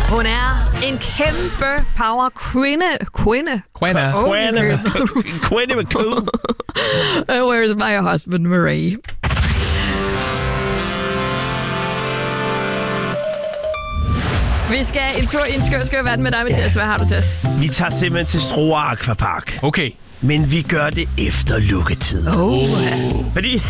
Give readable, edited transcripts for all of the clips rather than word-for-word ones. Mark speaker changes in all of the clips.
Speaker 1: Hun er en kæmpe power kvinde.
Speaker 2: Quenne med Q.
Speaker 1: Where's my husband, Marie? Vi skal en tur i en skør verden med dig, Mathias. Hvad har du til os?
Speaker 3: Vi tager simpelthen til Struer Aquapark.
Speaker 2: Okay.
Speaker 3: Men vi gør det efter lukketid. Fordi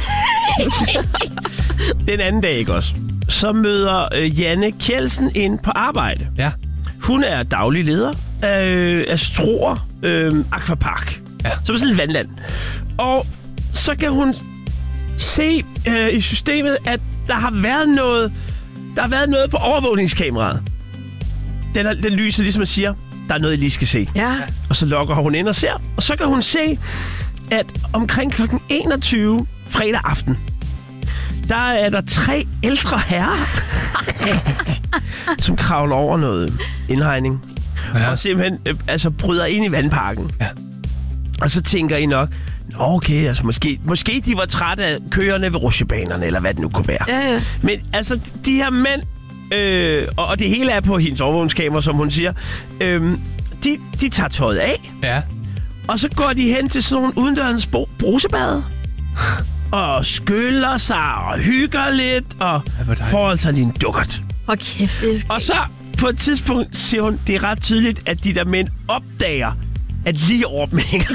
Speaker 3: den anden dag, ikke også? Så møder Janne Kjeldsen ind på arbejde.
Speaker 2: Ja.
Speaker 3: Hun er daglig leder af Struer Aquapark.
Speaker 2: Ja.
Speaker 3: Som er sådan et vandland. Og så kan hun se i systemet, at der har været noget på overvågningskameraet. Den lyser ligesom at siger, der er noget, I lige skal se.
Speaker 1: Ja.
Speaker 3: Og så logger hun ind og ser. Og så kan hun se, at omkring kl. 21 fredag aften, der er der 3 ældre herrer, som kravler over noget indhegning. Ja. Og simpelthen bryder ind i vandparken. Ja. Og så tænker I nok, okay, altså måske de var trætte af køerne ved rutsjebanerne, eller hvad det nu kunne være.
Speaker 1: Ja.
Speaker 3: Men altså, de her mænd, og det hele er på hendes overvågningskamera, som hun siger, de tager tøjet af. Ja. Og så går de hen til sådan nogle udendørens brusebade. Og skyller sig og hygger lidt, og får altså lige en dukkert.
Speaker 1: Kæft, det er
Speaker 3: og så på et tidspunkt siger hun, det er ret tydeligt, at de der mænd opdager, at lige over dem hænger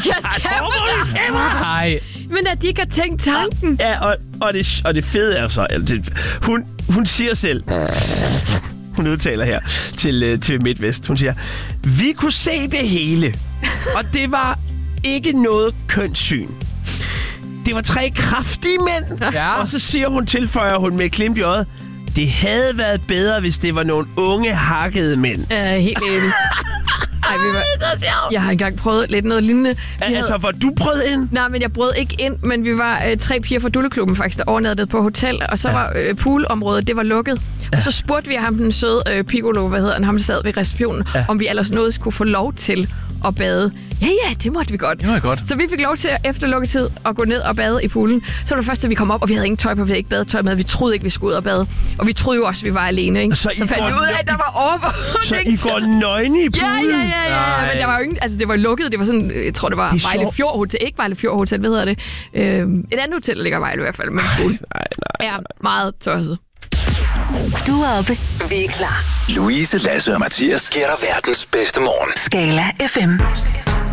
Speaker 1: Nej. Men at de ikke har tænkt tanken.
Speaker 3: Ja, og det fede er så, hun siger selv, hun udtaler her til MidtVest, hun siger, vi kunne se det hele, og det var ikke noget kønssyn. Det var 3 kraftige mænd, og så tilføjer hun med et glimt i øjet, det havde været bedre, hvis det var nogle unge, hakkede mænd.
Speaker 1: Helt enig. Ej, jeg har engang prøvet lidt noget lignende.
Speaker 3: Var du prøvet ind?
Speaker 1: Nej, men jeg brød ikke ind, men vi var 3 piger fra Dulleklubben faktisk, der overnattede på hotel, og så var poolområdet, det var lukket. Og så spurgte vi ham, den søde Piccolo, ham der sad ved receptionen, om vi ellers noget skulle få lov til at bade. Ja, det måtte vi godt.
Speaker 2: Det var godt.
Speaker 1: Så vi fik lov til efter lukketid at gå ned og bade i poolen. Så var det første, at vi kom op, og vi havde ingen tøj på, vi havde ikke badetøj med. Vi troede ikke, vi skulle ud og bade. Og vi troede jo også, at vi var alene, ikke? Så fandt vi ud af, at der var overvågning.
Speaker 3: Så I går nøgne i poolen?
Speaker 1: Ja. Men der var jo ingen, det var lukket. Det var sådan, jeg tror, det var Vejle Fjord Hotel. Ikke Vejle Fjord Hotel, hvad hedder det? Et andet hotel, der ligger i Vejle i hvert fald. Men pool. Nej. Er meget tosset.
Speaker 4: Du er oppe. Vi er klar.
Speaker 5: Louise, Lasse og Mathias giver dig verdens bedste morgen.
Speaker 4: Skala FM.